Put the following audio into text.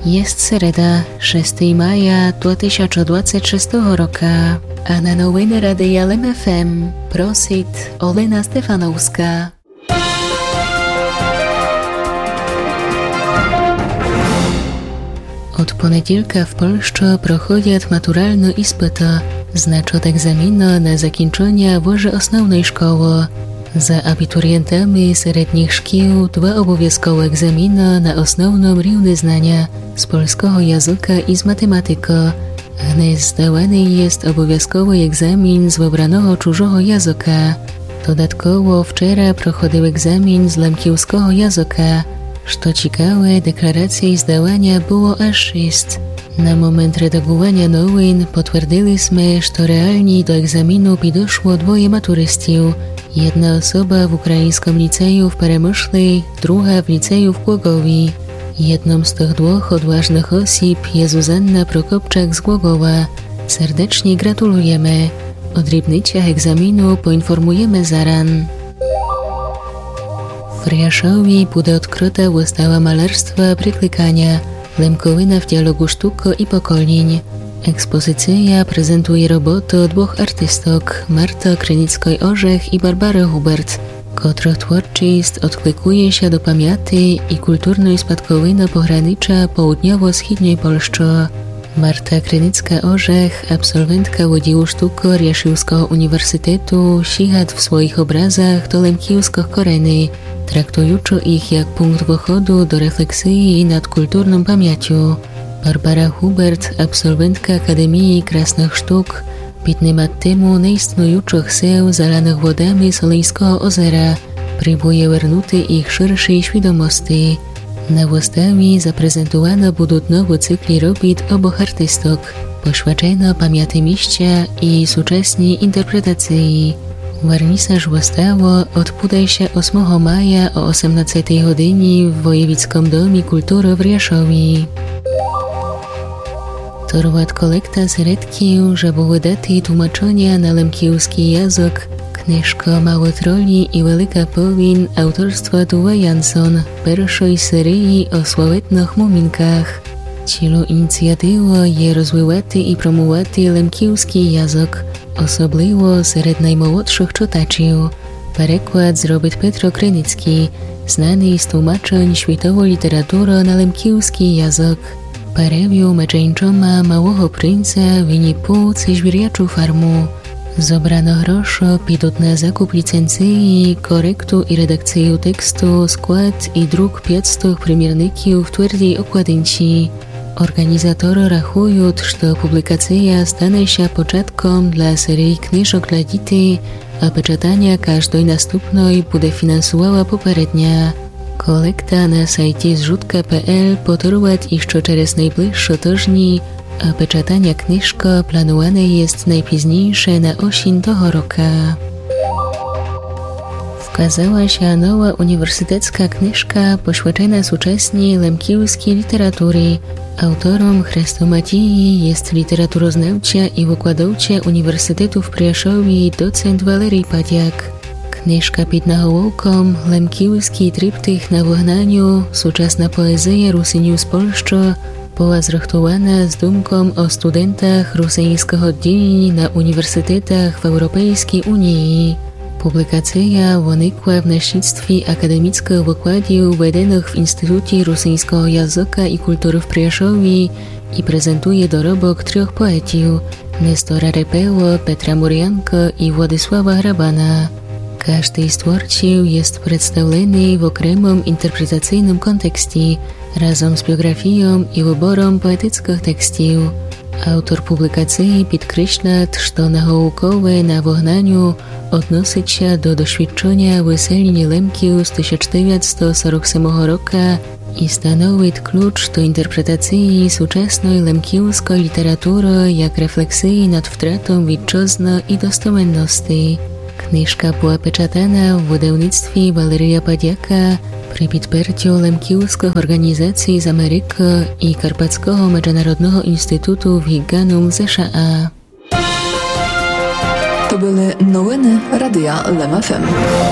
Jest sereda, 6 maja 2026 roku, a na nowiny Radia LEM FM prosit Olena Stefanowska. Od poniedziałka w Polsce prochodzą maturalne ispity, znaczy od egzaminu na zakończenie włoży osnovnej szkoły. Za abiturientami średnich szkół 2 obowiązkowe egzaminy na osnovną równe znania z polskiego języka i z matematyki. Gdy zdawany jest obowiązkowy egzamin z wybranego cudzego języka. Dodatkowo wczoraj prochodził egzamin z lemkiewskiego języka. Co ciekawe, deklaracji zdawania było aż 6. Na moment redagowania nowin potwierdziliśmy, że realnie do egzaminu doszło 2 maturystów. Jedna osoba w ukraińskim liceum w Peremyśli, druga w liceum w Głogowie. Jedną z tych 2 odważnych osób jest Zuzanna Prokopczak z Głogowa. Serdecznie gratulujemy. O drobnicach egzaminu poinformujemy zaran. W Riaszowie będzie odkryta wystawa malarstwa przyklikania, Lemkowina w dialogu sztuki i pokoleń. Ekspozycja prezentuje roboty 2 artystok, Marty Krynickiej-Orzech i Barbary Hubert, których twórczość odklikuje się do pamięci i kulturnej spadkowiny pogranicza południowo-wschodniej Polski. Marta Krynicka-Orzech, absolwentka Wydziału Sztuki Riaszyłskiego Uniwersytetu, sięga w swoich obrazach do lemkiewskich korzeni, traktując ich jak punkt wychodu do refleksji nad kulturną pamięcią. Barbara Hubert, absolwentka Akademii Krasnych Sztuk, 15 lat temu neistniejących seł zalanych wodami Solijskiego ozera, próbuje wernąć ich szerszej świadomości. Na wystawie zaprezentowane będą nowe cykli robót obu artystok, poświęcone pamięci mieścia i współczesnej interpretacji. Wernisaż wystawy odbędzie się 8 maja o 18 godzinie w Wojewódzkim Domie Kultury w Riaszowie. Torwat kolekta środków, żeby wydać tłumaczenia na lemkiewski język, książka Małe troli i Wielka powień autorstwa Tuva Jansson, pierwszej serii o sławetnych muminkach. Celem inicjatywy jest rozwijać i promować lemkiewski język, osobliwie wśród najmłodszych czytaczy. Przekład zrobi Petro Krynicki, znany z tłumaczeń światowej literatury na lemkiewski język. Parewiu meczeńczoma Małego Princa wyni pół zwierzaczą farmu. Zobrano grosze pójdą na zakup licencji, korektu i redakcję tekstu, skład i druk 500 primierników w twardej okładynci. Organizatorzy rachują, że publikacja stanie się początkiem dla serii książek dla dzieci, a peczatania każdej następnej będzie finansowała poprzednia. Kolekta na sajcie zrzutka.pl potrwać jeszcze przez najbliższe tygodnie, a peczatania książka planowane jest najpóźniejsze na oseń tego roku. Wkazała się nowa uniwersytecka książka poświęcona współczesnej lemkiewskiej literatury. Autorem chrestomatii jest literaturoznawca i wykładowca Uniwersytetu w Priaszowie docent Walerii Padiak. Książka pod nawołkiem Lemkiewski tryptych na wygnaniu, współczesna poezja Rusyniów z Polski, była zrechtowana z dumką o studentach rosyjskiego oddzieleń na uniwersytetach w Europejskiej Unii. Publikacja wynikła w następstwie akademickich wykładów wedenych w Instytucie Rosyjskiego Języka i Kultury w Priaszowie i prezentuje dorobek 3 poetów: Nestora Repeła, Petra Murianka i Władysława Hrabana. Każdy z twórców jest przedstawiony w okremnym interpretacyjnym kontekście, razem z biografią i wyborem poetyckich tekstów. Autor publikacji podkreśla, że nawołkowe na wygnaniu odnosi się do doświadczenia wyselenia Lemków z 1947 roku i stanowi klucz do interpretacji współczesnej lemkiewskiej literatury jak refleksji nad wtratą ojczyzny i dostosowaności. Książka była peczatana w wydawnictwie Waleria Padiaka przy podparciu lemkiewskich organizacji z Ameryki i Karpackiego Międzynarodowego Instytutu w Higanum z США. To były nowiny Radia LEM FM.